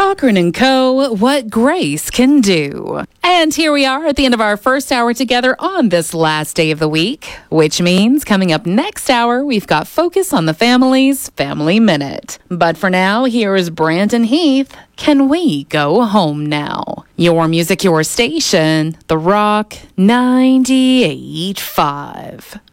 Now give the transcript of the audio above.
Cochran and Co., what grace can do. And here we are at the end of our first hour together on this last day of the week, which means coming up next hour, we've got Focus on the Family's Family Minute. But for now, here is Brandon Heath. Can we go home now? Your music, your station, The Rock 98.5.